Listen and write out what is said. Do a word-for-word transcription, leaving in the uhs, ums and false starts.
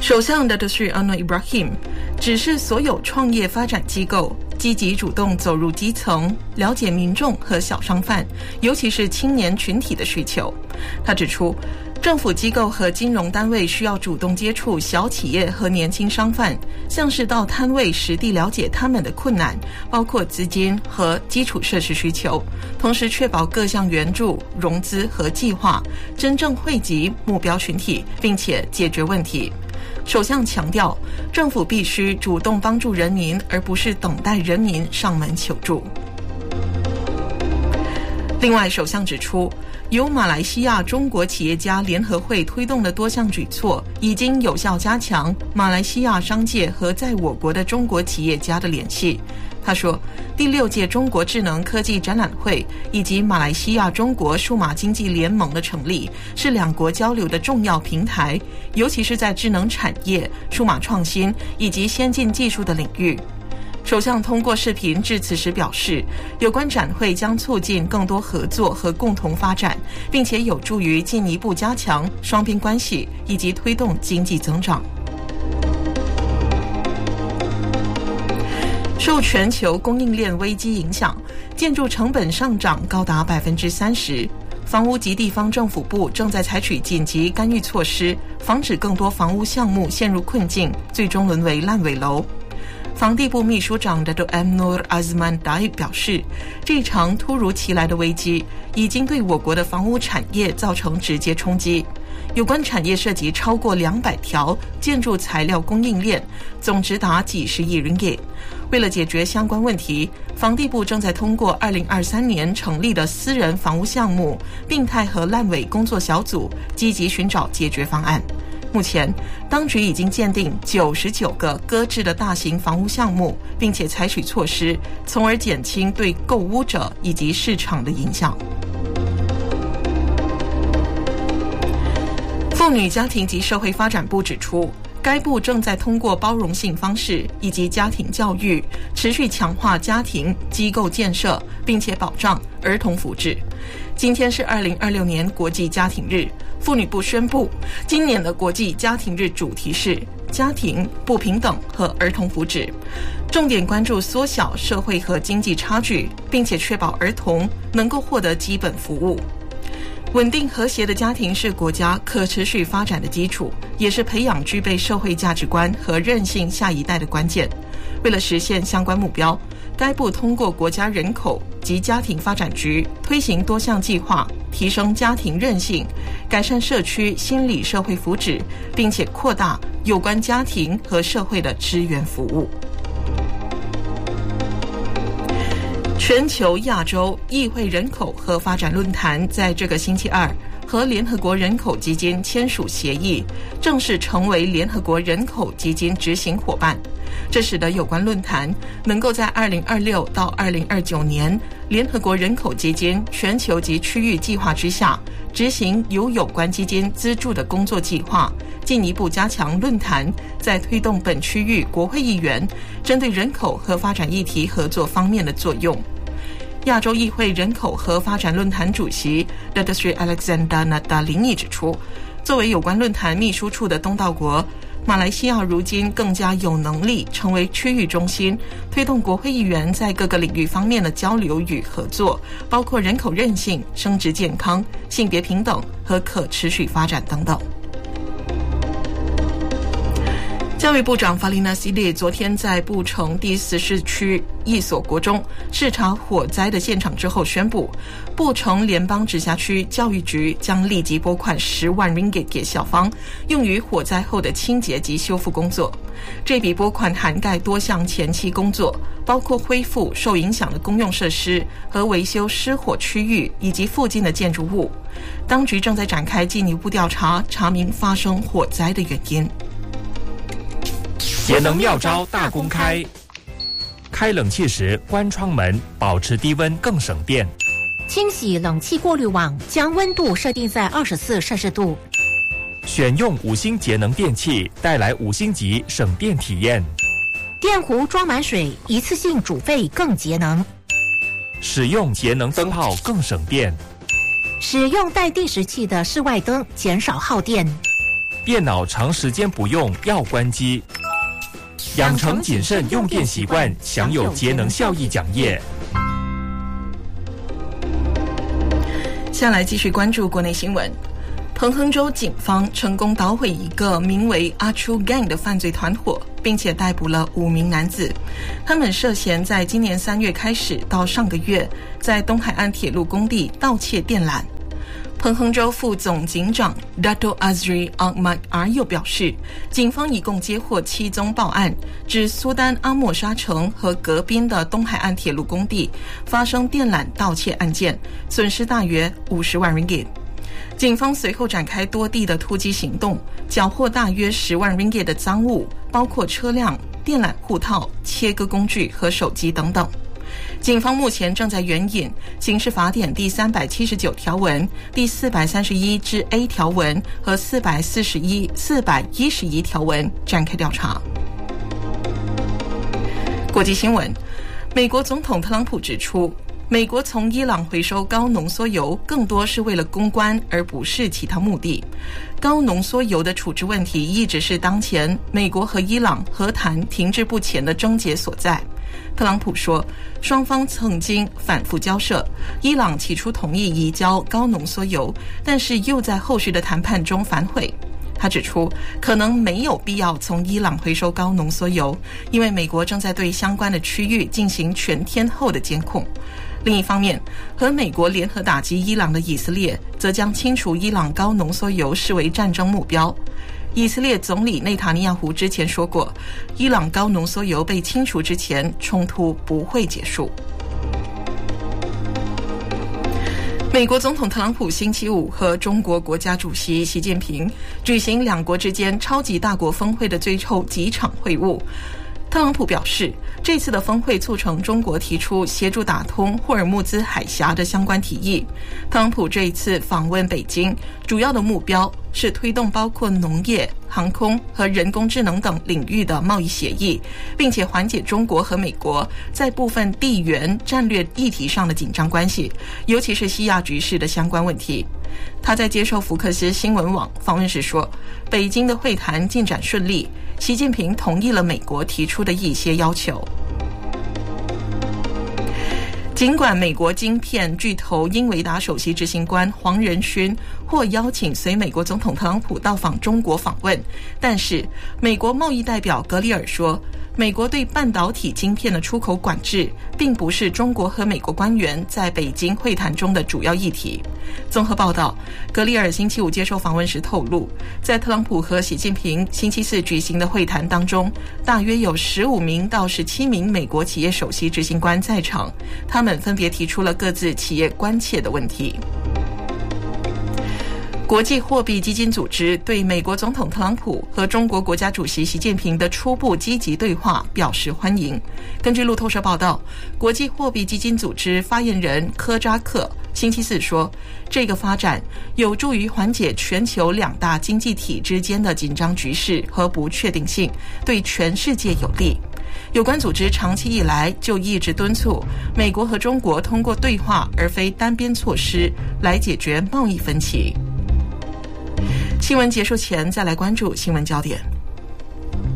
首相 Datuk Seri Anwar Ibrahim 指示所有创业发展机构积极主动走入基层，了解民众和小商贩，尤其是青年群体的需求。他指出，政府机构和金融单位需要主动接触小企业和年轻商贩，像是到摊位实地了解他们的困难，包括资金和基础设施需求，同时确保各项援助、融资和计划真正惠及目标群体，并且解决问题。首相强调，政府必须主动帮助人民，而不是等待人民上门求助。另外，首相指出，由马来西亚中国企业家联合会推动的多项举措，已经有效加强马来西亚商界和在我国的中国企业家的联系。他说，第六届中国智能科技展览会以及马来西亚中国数码经济联盟的成立，是两国交流的重要平台，尤其是在智能产业、数码创新以及先进技术的领域。首相通过视频致辞时表示，有关展会将促进更多合作和共同发展，并且有助于进一步加强双边关系以及推动经济增长。受全球供应链危机影响，建筑成本上涨高达百分之三十。房屋及地方政府部正在采取紧急干预措施，防止更多房屋项目陷入困境，最终沦为烂尾楼。房地部秘书长 Datuk M. Nur Azman Daib 表示，这场突如其来的危机已经对我国的房屋产业造成直接冲击。有关产业涉及超过两百条建筑材料供应链，总值达几十亿 ringgit。为了解决相关问题，房地部正在通过二零二三年成立的私人房屋项目病态和烂尾工作小组，积极寻找解决方案。目前，当局已经鉴定九十九个搁置的大型房屋项目，并且采取措施，从而减轻对购屋者以及市场的影响。妇女家庭及社会发展部指出，该部正在通过包容性方式以及家庭教育，持续强化家庭机构建设，并且保障儿童福祉。今天是二零二六年国际家庭日，妇女部宣布，今年的国际家庭日主题是家庭不平等和儿童福祉，重点关注缩小社会和经济差距，并且确保儿童能够获得基本服务。稳定和谐的家庭是国家可持续发展的基础，也是培养具备社会价值观和韧性下一代的关键。为了实现相关目标，该部通过国家人口及家庭发展局推行多项计划，提升家庭韧性，改善社区心理社会福祉，并且扩大有关家庭和社会的支援服务。全球亚洲议会人口和发展论坛在这个星期二和联合国人口基金签署协议，正式成为联合国人口基金执行伙伴。这使得有关论坛能够在二零二六到二零二九年联合国人口基金全球及区域计划之下，执行由有关基金资助的工作计划，进一步加强论坛在推动本区域国会议员针对人口和发展议题合作方面的作用。亚洲议会人口和发展论坛主席 Datuk Seri Alexander Nadalini 指出，作为有关论坛秘书处的东道国，马来西亚如今更加有能力成为区域中心，推动国会议员在各个领域方面的交流与合作，包括人口韧性、生殖健康、性别平等和可持续发展等等。教育部长法利纳西列昨天在布城第十四区一所国中视察火灾的现场之后宣布，布城联邦直辖区教育局将立即拨款十万 ringgit 给校方，用于火灾后的清洁及修复工作。这笔拨款涵盖多项前期工作，包括恢复受影响的公用设施和维修失火区域以及附近的建筑物。当局正在展开进一步调查，查明发生火灾的原因。 节能妙招大公开，开冷气时关窗门，保持低温更省电。 清洗冷气过滤网，将温度设定在二十四摄氏度。 选用五星节能电器，带来五星级省电体验。 电壶装满水，一次性煮沸更节能。 使用节能灯泡更省电。 使用带定时器的室外灯，减少耗电。 电脑长时间不用要关机。养成谨慎用电习惯，享有节能效益奖业。 下来继续关注国内新闻。彭亨州警方成功捣毁一个名为阿初 Gang 的犯罪团伙，并且逮捕了五名男子。他们涉嫌在今年三月开始到上个月，在东海岸铁路工地盗窃电缆。彭亨州副总警长 Dato Azri Ahmad Aryo 表示，警方一共接获七宗报案，指苏丹阿莫沙城和隔边的东海岸铁路工地发生电缆盗窃案件，损失大约五十万 ringgit。警方随后展开多地的突击行动，缴获大约十万 ringgit 的赃物，包括车辆、电缆护套、切割工具和手机等等。警方目前正在援引刑事法典第三百七十九条文、第四百三十一之 A 条文和四百四十一、四百一十一条文展开调查。国际新闻，美国总统特朗普指出，美国从伊朗回收高浓缩油更多是为了公关，而不是其他目的。高浓缩油的处置问题一直是当前美国和伊朗和谈停滞不前的症结所在。特朗普说，双方曾经反复交涉，伊朗起初同意移交高浓缩油，但是又在后续的谈判中反悔。他指出，可能没有必要从伊朗回收高浓缩油，因为美国正在对相关的区域进行全天候的监控。另一方面，和美国联合打击伊朗的以色列则将清除伊朗高浓缩油视为战争目标。以色列总理内塔尼亚胡之前说过，伊朗高浓缩油被清除之前，冲突不会结束。美国总统特朗普星期五和中国国家主席习近平举行两国之间超级大国峰会的最后几场会晤。特朗普表示，这次的峰会促成中国提出协助打通霍尔木兹海峡的相关提议。特朗普这一次访问北京，主要的目标是推动包括农业、航空和人工智能等领域的贸易协议，并且缓解中国和美国在部分地缘战略议题上的紧张关系，尤其是西亚局势的相关问题。他在接受福克斯新闻网访问时说，北京的会谈进展顺利，习近平同意了美国提出的一些要求。尽管美国晶片巨头英伟达首席执行官黄仁勋获邀请随美国总统特朗普到访中国访问，但是美国贸易代表格里尔说，美国对半导体晶片的出口管制并不是中国和美国官员在北京会谈中的主要议题。综合报道，格里尔星期五接受访问时透露，在特朗普和习近平星期四举行的会谈当中，大约有十五名到十七名美国企业首席执行官在场，他们分别提出了各自企业关切的问题。国际货币基金组织对美国总统特朗普和中国国家主席习近平的初步积极对话表示欢迎。根据路透社报道，国际货币基金组织发言人科扎克星期四说，这个发展有助于缓解全球两大经济体之间的紧张局势和不确定性，对全世界有利。有关组织长期以来就一直敦促美国和中国通过对话而非单边措施来解决贸易分歧。新闻结束前再来关注新闻焦点。